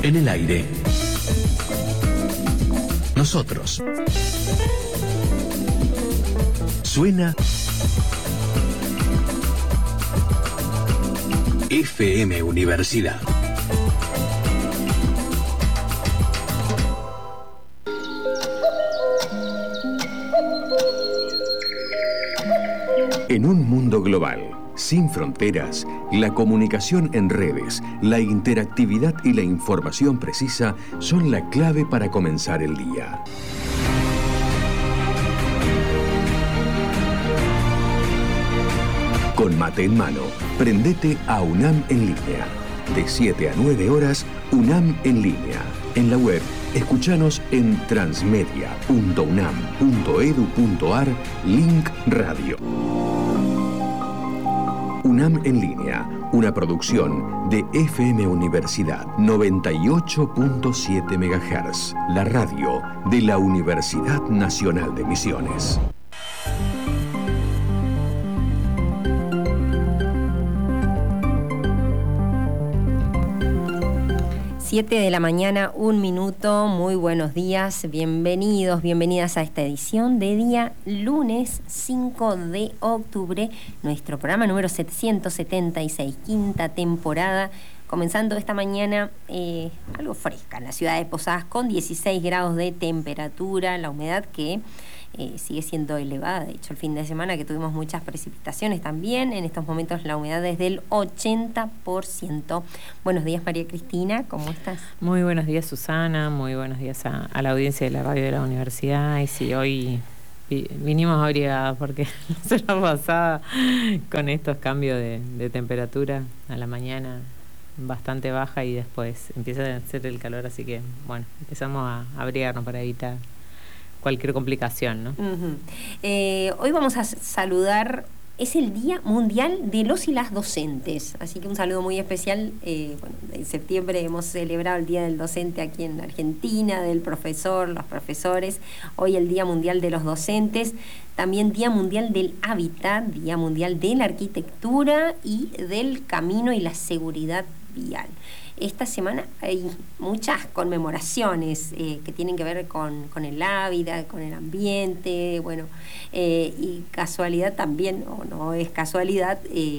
En el aire. Nosotros. Suena FM Universidad. En un mundo global, sin fronteras, la comunicación en redes, la interactividad y la información precisa son la clave para comenzar el día. Con mate en mano, prendete a UNAM en línea. De 7 a 9 horas, UNAM en línea. En la web, escuchanos en transmedia.unam.edu.ar, link radio. UNAM en línea, una producción de FM Universidad 98.7 MHz, la radio de la Universidad Nacional de Misiones. 7 de la mañana, 1 minuto. Muy buenos días, bienvenidos, bienvenidas a esta edición de día lunes 5 de octubre, nuestro programa número 776, quinta temporada, comenzando esta mañana algo fresca en la ciudad de Posadas, con 16 grados de temperatura, la humedad que sigue siendo elevada. De hecho, el fin de semana que tuvimos muchas precipitaciones también, en estos momentos la humedad es del 80%. Buenos días, María Cristina, ¿cómo estás? Muy buenos días, Susana, muy buenos días a la audiencia de la radio de la universidad. Y sí, hoy vinimos abrigadas porque la semana pasada, con estos cambios de temperatura, a la mañana bastante baja y después empieza a hacer el calor, así que bueno, empezamos a abrigarnos para evitar cualquier complicación, ¿no? Hoy vamos a saludar, es el Día Mundial de los y las Docentes, así que un saludo muy especial. Bueno, en septiembre hemos celebrado el Día del Docente aquí en Argentina, del profesor, los profesores. Hoy el Día Mundial de los Docentes, también Día Mundial del Hábitat, Día Mundial de la Arquitectura y del Camino y la Seguridad Vial. Esta semana hay muchas conmemoraciones que tienen que ver con el hábitat, con el ambiente, bueno, y casualidad también, o no es casualidad,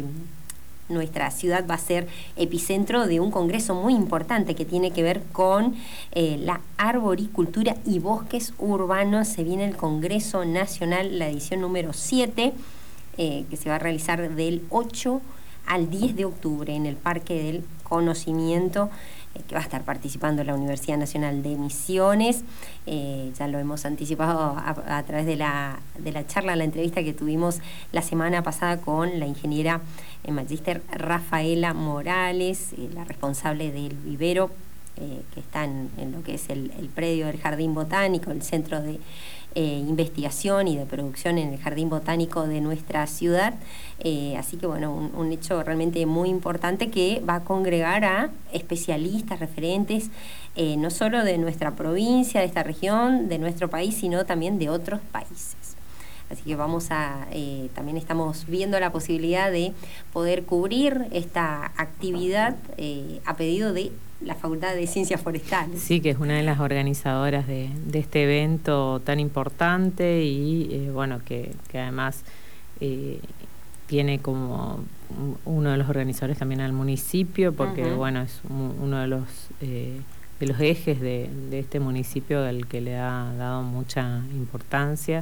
nuestra ciudad va a ser epicentro de un congreso muy importante que tiene que ver con la arboricultura y bosques urbanos. Se viene el Congreso Nacional, la edición número 7, que se va a realizar del 8 al 10 de octubre en el Parque del Conocimiento, que va a estar participando la Universidad Nacional de Misiones. Ya lo hemos anticipado a través de la charla, la entrevista que tuvimos la semana pasada con la ingeniera magíster Rafaela Morales, la responsable del vivero, que está en lo que es el predio del Jardín Botánico, el centro de investigación y de producción en el Jardín Botánico de nuestra ciudad. Así que bueno, un hecho realmente muy importante que va a congregar a especialistas, referentes, no solo de nuestra provincia, de esta región, de nuestro país, sino también de otros países. Así que también estamos viendo la posibilidad de poder cubrir esta actividad a pedido de la Facultad de Ciencias Forestales. Sí, que es una de las organizadoras de este evento tan importante y bueno, que además tiene como uno de los organizadores también al municipio, porque bueno, es uno de los ejes de este municipio al que le ha dado mucha importancia.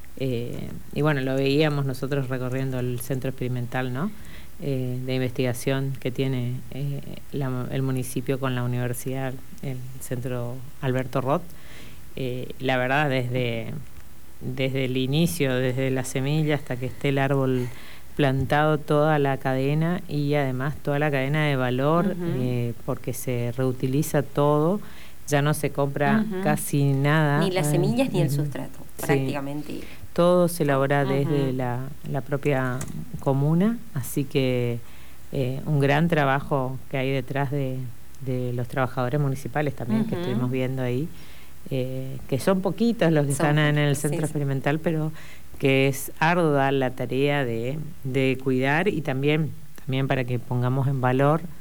Y bueno, lo veíamos nosotros recorriendo el centro experimental, ¿no?, de investigación que tiene el municipio con la universidad, el centro Alberto Roth. La verdad, desde el inicio, desde la semilla hasta que esté el árbol plantado, toda la cadena, y además toda la cadena de valor, porque se reutiliza todo, ya no se compra casi nada. Ni las semillas ni el sustrato, prácticamente. Sí. Todo se elabora desde la propia comuna, así que un gran trabajo que hay detrás de los trabajadores municipales también, que estuvimos viendo ahí, que son poquitos los que están en el centro experimental, pero que es ardua la tarea de cuidar, y también para que pongamos en valor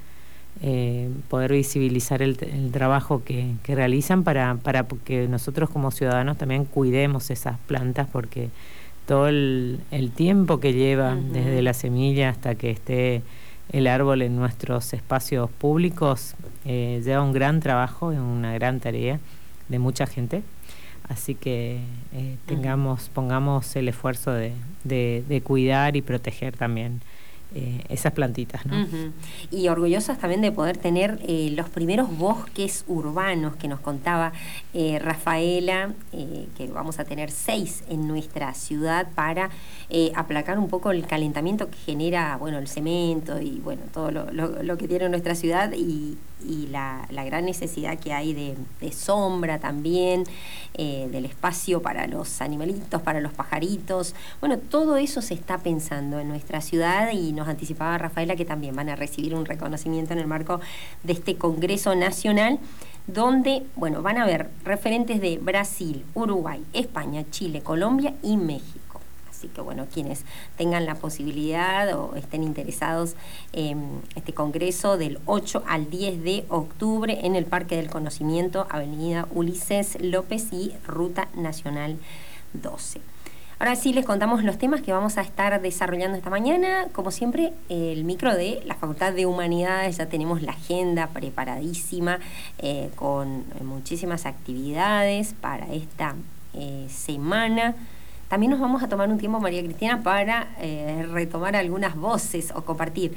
poder visibilizar el trabajo que realizan para que nosotros como ciudadanos también cuidemos esas plantas, porque todo el tiempo que lleva desde la semilla hasta que esté el árbol en nuestros espacios públicos lleva un gran trabajo, una gran tarea de mucha gente. Así que pongamos el esfuerzo de cuidar y proteger también esas plantitas, ¿no? Y orgullosas también de poder tener los primeros bosques urbanos que nos contaba Rafaela, que vamos a tener 6 en nuestra ciudad para aplacar un poco el calentamiento que genera, bueno, el cemento y bueno, todo lo que tiene nuestra ciudad y la gran necesidad que hay de sombra también, del espacio para los animalitos, para los pajaritos. Bueno, todo eso se está pensando en nuestra ciudad y nos anticipaba Rafaela que también van a recibir un reconocimiento en el marco de este Congreso Nacional, donde, bueno, van a haber referentes de Brasil, Uruguay, España, Chile, Colombia y México. Así que, bueno, quienes tengan la posibilidad o estén interesados en este congreso del 8 al 10 de octubre en el Parque del Conocimiento, Avenida Ulises López y Ruta Nacional 12. Ahora sí les contamos los temas que vamos a estar desarrollando esta mañana. Como siempre, el micro de la Facultad de Humanidades, ya tenemos la agenda preparadísima con muchísimas actividades para esta semana. También nos vamos a tomar un tiempo, María Cristina, para retomar algunas voces o compartir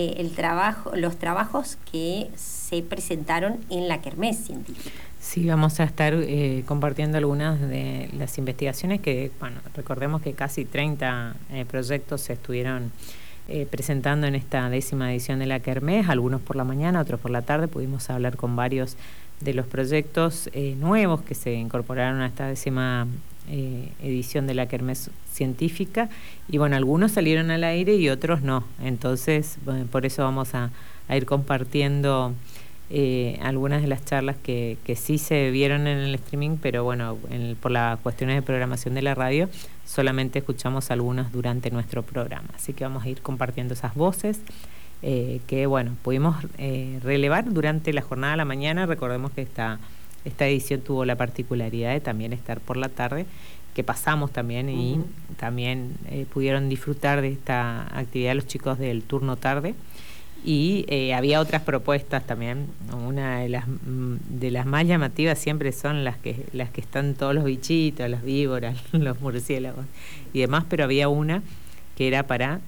los trabajos que se presentaron en la Kermés Científica. Sí, vamos a estar compartiendo algunas de las investigaciones que, bueno, recordemos que casi 30 proyectos se estuvieron presentando en esta 10ª edición de la Kermés, algunos por la mañana, otros por la tarde. Pudimos hablar con varios de los proyectos nuevos que se incorporaron a esta 10ª edición de la Kermés Científica, y bueno, algunos salieron al aire y otros no. Entonces, bueno, por eso vamos a ir compartiendo algunas de las charlas que sí se vieron en el streaming, pero bueno, por las cuestiones de programación de la radio solamente escuchamos algunas durante nuestro programa. Así que vamos a ir compartiendo esas voces que bueno, pudimos relevar durante la jornada de la mañana. Recordemos que esta edición tuvo la particularidad de también estar por la tarde, que pasamos también y también pudieron disfrutar de esta actividad los chicos del turno tarde. Y había otras propuestas también. Una de las más llamativas siempre son las que están todos los bichitos, las víboras, los murciélagos y demás, pero había una que era para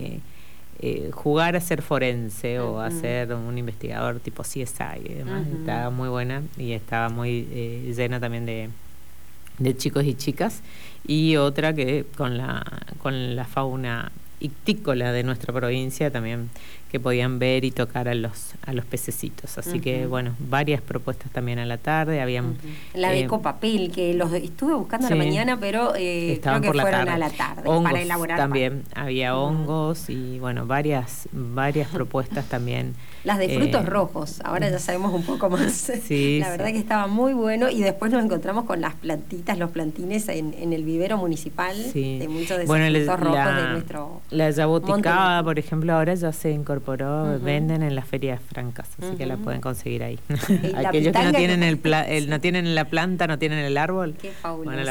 jugar a ser forense o a ser un investigador tipo CSI y demás. Estaba muy buena y estaba muy llena también de chicos y chicas. Y otra que con la fauna ictícola de nuestra provincia también, que podían ver y tocar a los pececitos. Así que bueno, varias propuestas también a la tarde. Habían la de Ecopapel, que los estuve buscando a la mañana, pero creo que fueron a la tarde hongos para elaborar también había hongos y bueno, varias propuestas también. Las de frutos rojos, ahora ya sabemos un poco más. Sí, la verdad que estaba muy bueno, y después nos encontramos con las plantitas, los plantines en el vivero municipal, de muchos de esos frutos rojos de nuestro la yaboticada, por ejemplo, ahora ya se incorporó, venden en las ferias francas, así que la pueden conseguir ahí. Aquellos que no tienen no tienen la planta, no tienen el árbol, qué fabuloso. Bueno,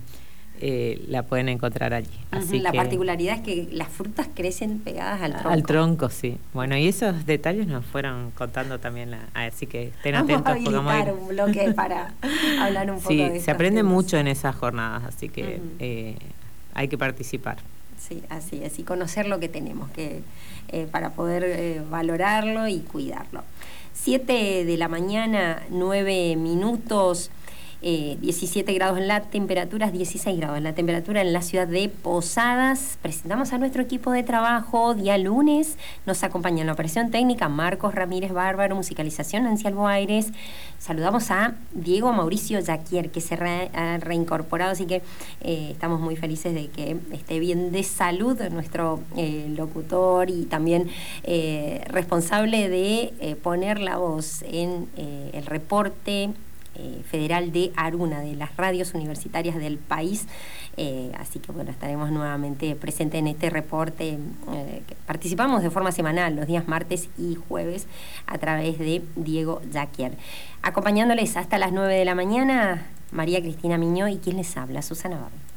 la pueden encontrar allí. Así la particularidad es que las frutas crecen pegadas al tronco. Al tronco, sí. Bueno, y esos detalles nos fueron contando también, así que estén atentos. Vamos a habilitar un bloque para hablar un poco de esto. Sí, se aprende mucho en esas jornadas, así que hay que participar. Sí, así es, y conocer lo que tenemos para poder valorarlo y cuidarlo. 7 de la mañana, 9 minutos. 17 grados en la temperatura, 16 grados en la temperatura en la ciudad de Posadas. Presentamos a nuestro equipo de trabajo. Día lunes nos acompaña en la operación técnica Marcos Ramírez Bárbaro, musicalización Nancy Alboaires. Saludamos a Diego Mauricio Yaquier, que se ha reincorporado, así que estamos muy felices de que esté bien de salud nuestro locutor y también responsable de poner la voz en el reporte Federal de Aruna, de las radios universitarias del país. Así que bueno, estaremos nuevamente presentes en este reporte. Participamos de forma semanal los días martes y jueves a través de Diego Jaquier. Acompañándoles hasta las 9 de la mañana, María Cristina Miñó y quien les habla, Susana Barro.